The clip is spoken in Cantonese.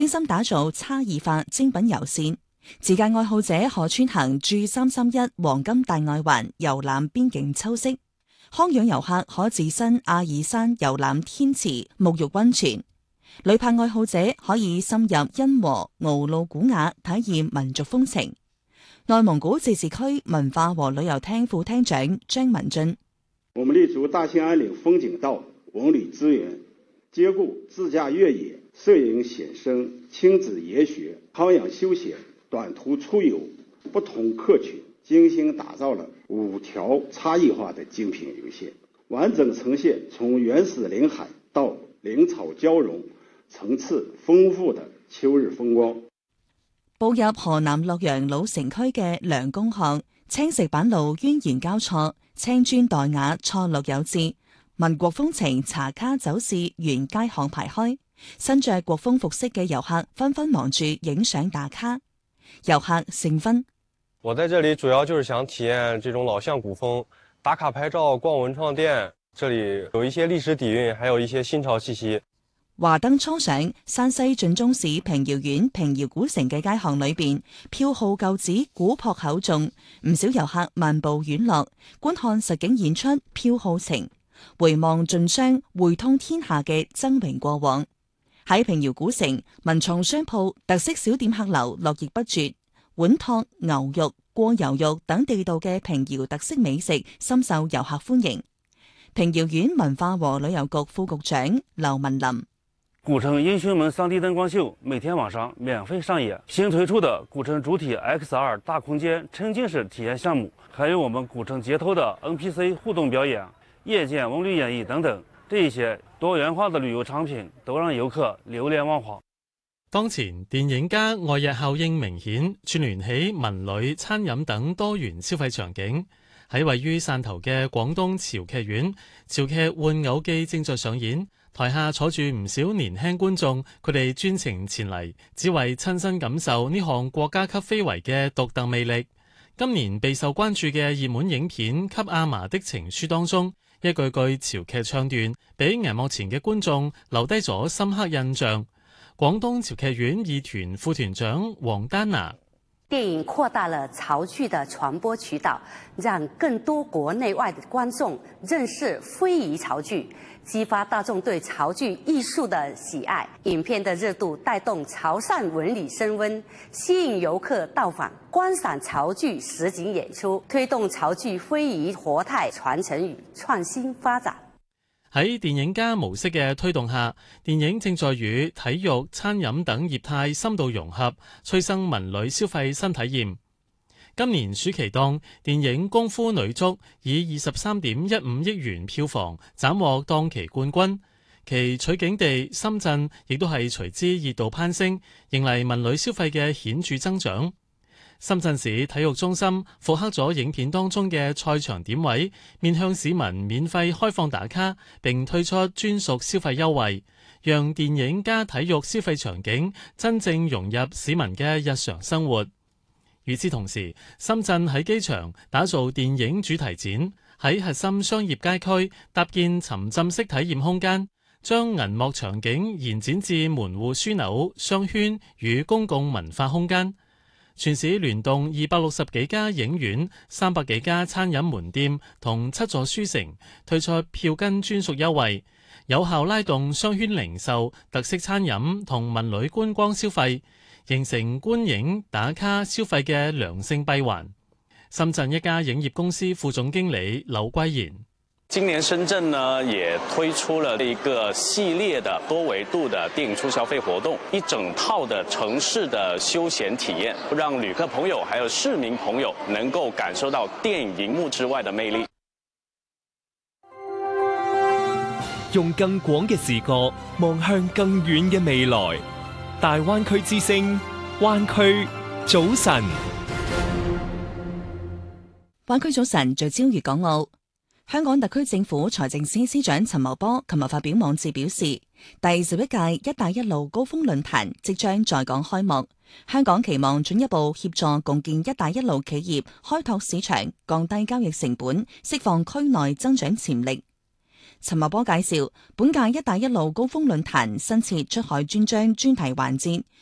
精心打造差異化精品遊線。自駕愛好者可穿行駐331黃金大外環遊覽邊境秋色，康養遊客可置身阿爾山遊覽天池沐浴溫泉，旅泊愛好者可以深入茵和敖魯古雅體驗民族風情。內蒙古自治區文化和旅遊廳副廳長張文俊： 我們立足大興安嶺風景道、文旅資源，兼顧自駕越野、攝影寫生、親子研學、康養休閒、短途出遊不同客群，精心打造了5條差異化的精品遊線，完整呈現從原始林海到林草交融、層次豐富的秋日風光。 步入河南洛陽老城區嘅梁公巷，青石板路蜿蜒交錯，青磚黛瓦錯落有致，民國風情茶卡酒肆沿街巷排開，身着國風服飾嘅遊客紛紛忙住影相打卡。遊客盛芬： 我在這裡主要就是想體驗這種老巷古風，打卡拍照、逛文創店，這裡有一些歷史底蘊，還有一些新潮氣息。 華燈初上，山西晉中市平遙縣平遙古城嘅街巷裏邊，票號舊址古樸厚重，唔少遊客漫步遠樂，觀看實景演出，票號情，回望晉商匯通天下嘅崢嶸過往。喺平遙古城，文創商鋪、特色小店客流絡繹不絕，碗托、牛肉、過油肉等地道嘅平遙特色美食深受遊客歡迎。平遙縣文化和旅遊局副局長劉文林： 古城英雄們 3D 燈光秀每天晚上免費上演，新推出的古城主體 XR 大空間沉浸式體驗項目，還有我們古城街頭的 NPC 互動表演、夜間文旅演繹等等，這一些多元化的旅遊產品都讓遊客流連忘返。 當前電影加外溢效應明顯，串聯起文旅、餐飲等多元消費場景。喺位於汕頭嘅廣東潮劇院，潮劇《玩偶記》正在上演。台下坐住唔少年輕觀眾，佢哋專程前嚟，只為親身感受呢項國家級非遺嘅獨特魅力。今年備受關注嘅熱門影片《給阿嫲的情書》當中，一句句潮劇唱段，俾銀幕前嘅觀眾留低咗深刻印象。廣東潮劇院二團副團長黃丹娜： 電影擴大了潮劇的傳播渠道，讓更多國內外的觀眾認識非遺潮劇，激發大眾對潮劇藝術的喜愛。影片的熱度帶動潮汕文旅升溫，吸引遊客到訪觀賞潮劇實景演出，推動潮劇非遺活態傳承與創新發展。 喺電影加模式嘅推動下，電影正在與體育、餐飲等業態深度融合，催生文旅消費新體驗。今年暑期檔，電影《功夫女足》以23.15億元票房斬獲檔期冠軍，其取景地深圳亦都係隨之熱度攀升，迎嚟文旅消費嘅顯著增長。深圳市體育中心復刻咗影片當中嘅賽場點位，面向市民免費開放打卡，並推出專屬消費優惠，讓電影加體育消費場景真正融入市民嘅日常生活。與此同時，深圳喺機場打造電影主題展，喺核心商業街區搭建沉浸式體驗空間，將銀幕場景延展至門戶樞紐、商圈與公共文化空間。全市聯動260幾家影院、300幾家餐飲門店同7座書城，推出票根專屬優惠，有效拉動商圈零售、特色餐飲同文旅觀光消費，形成觀影、打卡、消費嘅良性閉環。深圳一家影業公司副總經理劉桂賢： 今年深圳呢也推出了一個系列的多維度的電影促消費活動，一整套的城市的休閒體驗，讓旅客朋友還有市民朋友能夠感受到電影熒幕之外的魅力。 用更廣嘅視覺望向更遠嘅未來，大灣區之聲，灣區早晨。 灣區早晨聚焦粵港澳。香港特區政府財政司司長陳茂波琴日發表網誌表示，第11屆「一帶一路」高峰論壇即將在港開幕，香港期望進一步協助共建「一帶一路」企業開拓市場，降低交易成本，釋放區內增長潛力。 陳茂波介紹，本屆一帶一路高峰論壇新設出海專章專題環節，